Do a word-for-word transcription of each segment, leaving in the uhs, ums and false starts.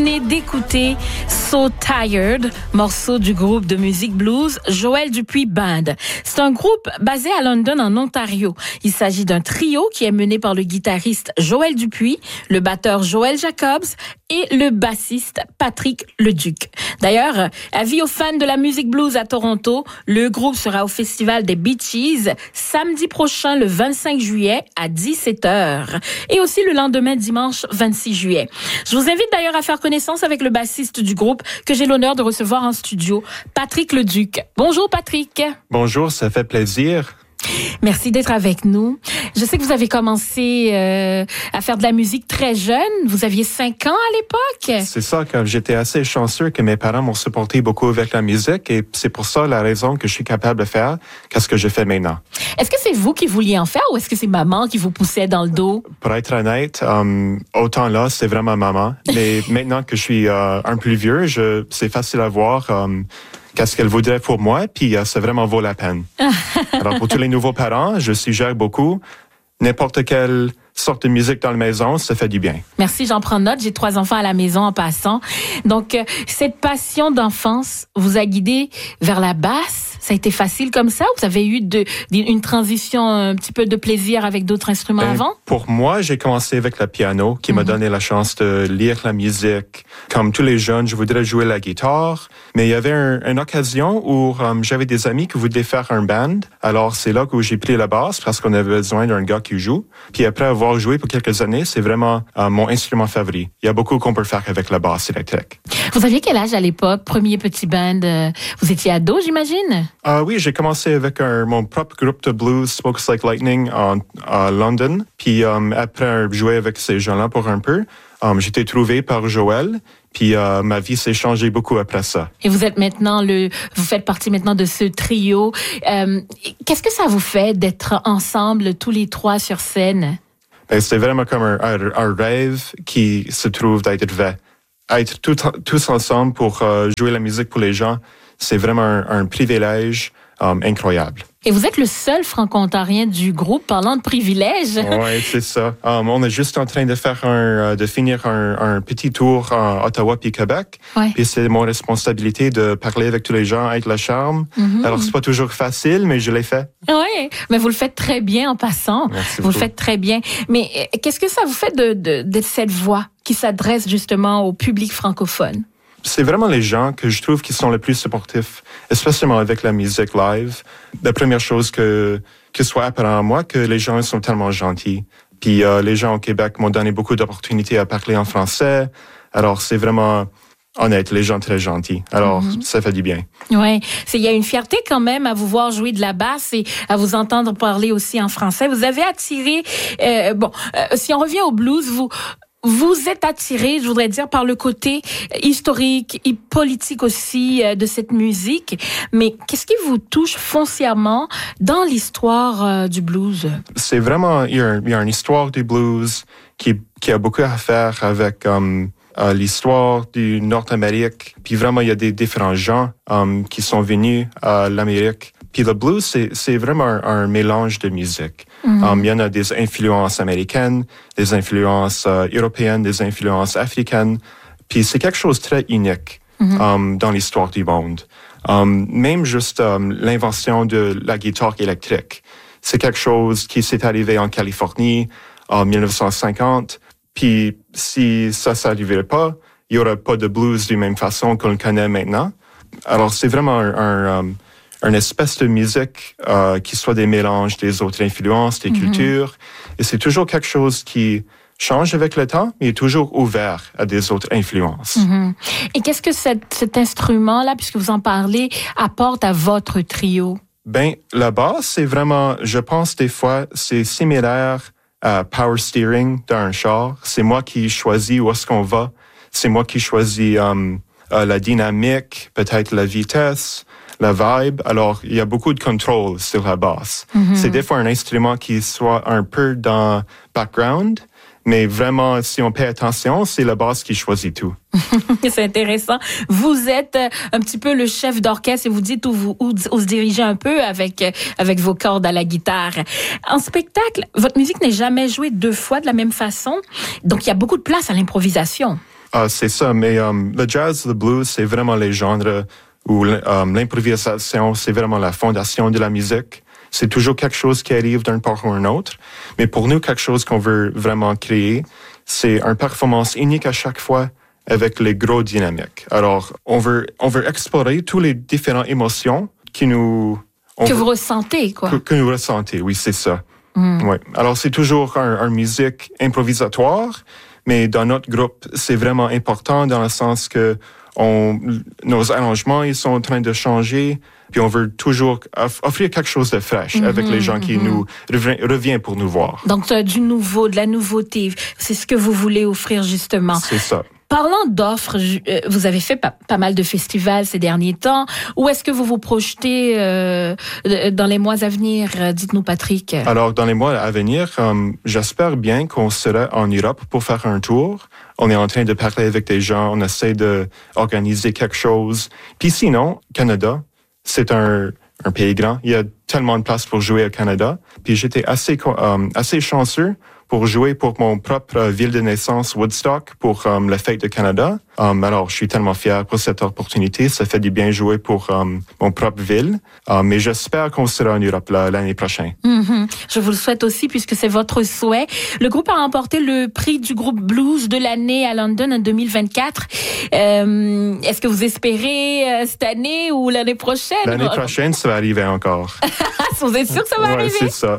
venez d'écouter So Tired, morceau du groupe de musique blues Joël Dupuis Band. C'est un groupe basé à London, en Ontario. Il s'agit d'un trio qui est mené par le guitariste Joël Dupuis, le batteur Joël Jacobs et le bassiste Patrick Leduc. D'ailleurs, avis aux fans de la musique blues à Toronto, le groupe sera au Festival des Beaches samedi prochain, le vingt-cinq juillet à dix-sept heures. Et aussi le lendemain, dimanche vingt-six juillet. Je vous invite d'ailleurs à faire connaissance avec le bassiste du groupe que j'ai l'honneur de recevoir en studio, Patrick Leduc. Bonjour Patrick. Bonjour, ça fait plaisir. Merci d'être avec nous. Je sais que vous avez commencé euh, à faire de la musique très jeune. Vous aviez cinq ans à l'époque. C'est ça, quand j'étais assez chanceux que mes parents m'ont supporté beaucoup avec la musique et c'est pour ça la raison que je suis capable de faire qu'est-ce que je fais maintenant. Est-ce que c'est vous qui vouliez en faire ou est-ce que c'est maman qui vous poussait dans le dos? Pour être honnête, um, autant là, c'est vraiment maman. Mais maintenant que je suis uh, un plus vieux, je, c'est facile à voir um, qu'est-ce qu'elle voudrait pour moi, puis uh, ça vraiment vaut la peine. Alors, pour tous les nouveaux parents, je suggère beaucoup, n'importe quelle sorte de musique dans la maison, ça fait du bien. Merci, j'en prends note. J'ai trois enfants à la maison en passant. Donc, euh, cette passion d'enfance vous a guidé vers la basse. Ça a été facile comme ça ou vous avez eu de, de, une transition un petit peu de plaisir avec d'autres instruments ben, avant? Pour moi, j'ai commencé avec le piano qui mm-hmm. m'a donné la chance de lire la musique. Comme tous les jeunes, je voudrais jouer la guitare, mais il y avait un, une occasion où um, j'avais des amis qui voulaient faire un band. Alors, c'est là que j'ai pris la basse parce qu'on avait besoin d'un gars qui joue. Puis après avoir joué pour quelques années, c'est vraiment uh, mon instrument favori. Il y a beaucoup qu'on peut faire avec la basse électrique. Vous aviez quel âge à l'époque? Premier petit band, euh, vous étiez ado, j'imagine? Uh, oui, j'ai commencé avec un, mon propre groupe de blues, Smokes Like Lightning, en, à London. Puis um, après jouer avec ces gens-là pour un peu, um, j'ai été trouvé par Joël. Puis uh, ma vie s'est changée beaucoup après ça. Et vous êtes maintenant le, vous faites partie maintenant de ce trio. Euh, qu'est-ce que ça vous fait d'être ensemble tous les trois sur scène? Ben, c'est vraiment comme un, un, un rêve qui se trouve d'être vrai. Être tout, tous ensemble pour uh, jouer la musique pour les gens, c'est vraiment un, un privilège um, incroyable. Et vous êtes le seul franco-ontarien du groupe parlant de privilèges. Oui, c'est ça. Um, on est juste en train de faire un, de finir un, un petit tour en Ottawa puis Québec. Ouais. Puis c'est mon responsabilité de parler avec tous les gens, être le charme. Mm-hmm. Alors c'est pas toujours facile, mais je l'ai fait. Oui, mais vous le faites très bien en passant. Merci vous beaucoup. le faites très bien. Mais qu'est-ce que ça vous fait de, de, de cette voix qui s'adresse justement au public francophone? C'est vraiment les gens que je trouve qui sont les plus supportifs, especially avec la musique live. La première chose que, que soit apparent à moi, que les gens sont tellement gentils. Puis euh, les gens au Québec m'ont donné beaucoup d'opportunités à parler en français. Alors c'est vraiment honnête, les gens très gentils. Alors mm-hmm. ça fait du bien. Oui, il y a une fierté quand même à vous voir jouer de la basse et à vous entendre parler aussi en français. Vous avez attiré, euh, bon, euh, si on revient au blues, vous... Vous êtes attiré, je voudrais dire, par le côté historique et politique aussi de cette musique. Mais qu'est-ce qui vous touche foncièrement dans l'histoire du blues? C'est vraiment, il y a, il y a une histoire du blues qui, qui a beaucoup à faire avec um, uh, l'histoire du Nord-Amérique. Puis vraiment, il y a des différents gens um, qui sont venus à l'Amérique. Puis le blues, c'est, c'est vraiment un, un mélange de musique. Mm-hmm. Um, il y en a des influences américaines, des influences uh, européennes, des influences africaines. Puis c'est quelque chose de très unique mm-hmm. um, dans l'histoire du monde. Um, même juste um, l'invention de la guitare électrique. C'est quelque chose qui s'est arrivé en Californie en dix-neuf cent cinquante. Puis si ça ne s'arriverait pas, il n'y aurait pas de blues de la même façon qu'on le connaît maintenant. Alors c'est vraiment un... un um, une espèce de musique euh, qui soit des mélanges des autres influences, des mm-hmm. cultures. Et c'est toujours quelque chose qui change avec le temps, mais est toujours ouvert à des autres influences. Mm-hmm. Et qu'est-ce que cet, cet instrument-là, puisque vous en parlez, apporte à votre trio? Ben, la basse, c'est vraiment, je pense des fois, c'est similaire à power steering d'un char. C'est moi qui choisis où est-ce qu'on va. C'est moi qui choisis um, euh, la dynamique, peut-être la vitesse, la vibe. Alors, il y a beaucoup de contrôle sur la basse. Mm-hmm. C'est des fois un instrument qui soit un peu dans background, mais vraiment, si on paie attention, c'est la basse qui choisit tout. C'est intéressant. Vous êtes un petit peu le chef d'orchestre et vous dites où vous où, où se diriger un peu avec, avec vos cordes à la guitare. En spectacle, votre musique n'est jamais jouée deux fois de la même façon, donc il y a beaucoup de place à l'improvisation. Ah, c'est ça, mais um, le jazz, le blues, c'est vraiment les genres où um, l'improvisation, c'est vraiment la fondation de la musique. C'est toujours quelque chose qui arrive d'un part ou un autre. Mais pour nous, quelque chose qu'on veut vraiment créer, c'est une performance unique à chaque fois avec les gros dynamiques. Alors, on veut, on veut explorer toutes les différentes émotions qui nous... Que veut, vous ressentez, quoi. Que, que nous ressentez, oui, c'est ça. Mm. Ouais. Alors, c'est toujours un, un musique improvisatoire, mais dans notre groupe, c'est vraiment important dans le sens que on, nos arrangements, ils sont en train de changer, puis on veut toujours offrir quelque chose de fraîche mm-hmm, avec les gens qui mm-hmm. nous revient, revient pour nous voir. Donc, du nouveau, de la nouveauté, c'est ce que vous voulez offrir justement. C'est ça. Parlant d'offres, vous avez fait pas, pas mal de festivals ces derniers temps. Où est-ce que vous vous projetez euh, dans les mois à venir? Dites-nous, Patrick. Alors, dans les mois à venir, um, j'espère bien qu'on sera en Europe pour faire un tour. On est en train de parler avec des gens, on essaie d'organiser quelque chose. Puis sinon, Canada, c'est un, un pays grand. Il y a tellement de place pour jouer au Canada. Puis j'étais assez, um, assez chanceux pour jouer pour mon propre euh, ville de naissance, Woodstock, pour um, la fête du Canada. Um, alors, je suis tellement fier pour cette opportunité. Ça fait du bien jouer pour um, mon propre ville. Um, mais j'espère qu'on sera en Europe là, l'année prochaine. Mm-hmm. Je vous le souhaite aussi, puisque c'est votre souhait. Le groupe a remporté le prix du groupe blues de l'année à London en deux mille vingt-quatre. Euh, est-ce que vous espérez euh, cette année ou l'année prochaine? L'année prochaine, ça va arriver encore. Vous êtes sûr que ça va ouais, arriver? C'est ça.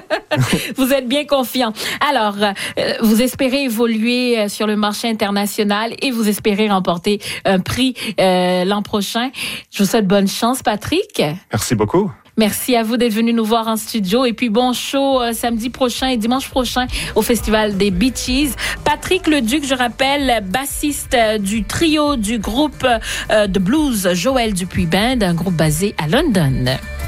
Vous êtes bien confiant. Alors, euh, vous espérez évoluer sur le marché international et vous espérez remporter un prix euh, l'an prochain. Je vous souhaite bonne chance, Patrick. Merci beaucoup. Merci à vous d'être venu nous voir en studio. Et puis bon show euh, samedi prochain et dimanche prochain au Festival des Beaches. Patrick Leduc, je rappelle, bassiste du trio du groupe euh, de blues Joël Dupuis Band, un groupe basé à London.